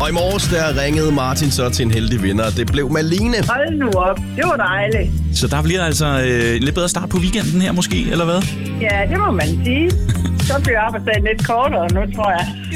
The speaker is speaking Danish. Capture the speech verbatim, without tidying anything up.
Og i morges der ringede Martin så til en heldig vinder. Det blev Malene. Hold nu op. Det var dejligt. Så der bliver altså øh, en lidt bedre start på weekenden her måske, eller hvad? Ja, det må man sige. Så bliver arbejdsdagen lidt kortere nu, tror jeg.